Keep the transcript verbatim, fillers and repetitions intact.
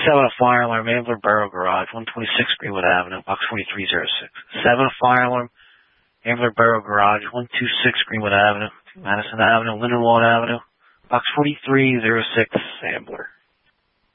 Seven, a fire alarm, Ambler Borough Garage, one twenty-six Greenwood Avenue, box forty-three oh six. Seven, a fire alarm, Ambler Borough Garage, one twenty-six Greenwood Avenue, Madison Avenue, Lindenwood Avenue, box forty-three oh six, Ambler.